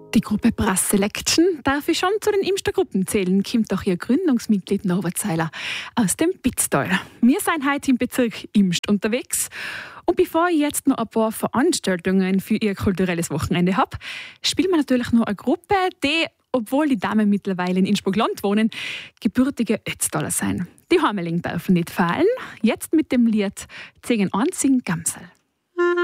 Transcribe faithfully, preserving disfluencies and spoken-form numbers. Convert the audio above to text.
Die Gruppe Brass Selection darf ich schon zu den Imster-Gruppen zählen, kommt auch ihr Gründungsmitglied Norbert Seiler aus dem Pitztal. Wir sind heute im Bezirk Imst unterwegs. Und bevor ich jetzt noch ein paar Veranstaltungen für ihr kulturelles Wochenende habe, spielen wir natürlich noch eine Gruppe, die, obwohl die Damen mittlerweile in Innsbruck-Land wohnen, gebürtige Ötztaler sind. Die Hameling dürfen nicht fehlen. Jetzt mit dem Lied «Zegen anziehen Gamsel».